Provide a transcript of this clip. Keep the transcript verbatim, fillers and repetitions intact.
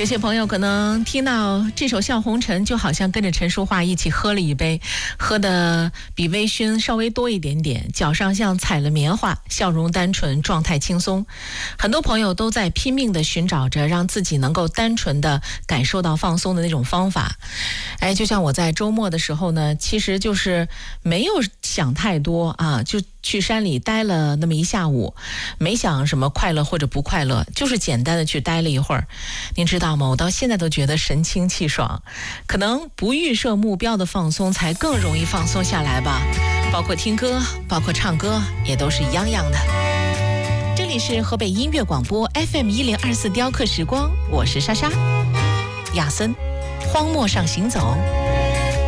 有些朋友可能听到这首《笑红尘》，就好像跟着陈淑桦一起喝了一杯，喝的比微醺稍微多一点点，脚上像踩了棉花，笑容单纯，状态轻松。很多朋友都在拼命地寻找着让自己能够单纯地感受到放松的那种方法。哎，就像我在周末的时候呢，其实就是没有想太多啊，就去山里待了那么一下午，没想什么快乐或者不快乐，就是简单的去待了一会儿。您知道吗？我到现在都觉得神清气爽，可能不预设目标的放松才更容易放松下来吧。包括听歌，包括唱歌，也都是一样样的。这里是河北音乐广播 F M 一零二四雕刻时光，我是莎莎。亚森，荒漠上行走。